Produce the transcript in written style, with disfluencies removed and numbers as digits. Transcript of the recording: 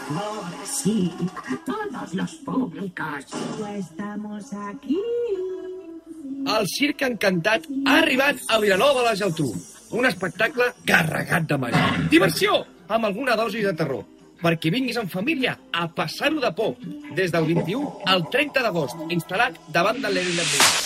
Ahora sí, todos los públicos. Estamos aquí. El Circ Encantat ha arribat a Vilanova de la Geltrú. Un espectacle carregat de màgia. Diversió, amb alguna dosi de terror. Perquè vinguis en família a passar-ho de por. Des del 21 al 30 d'agost, instal·lat davant del Lenin.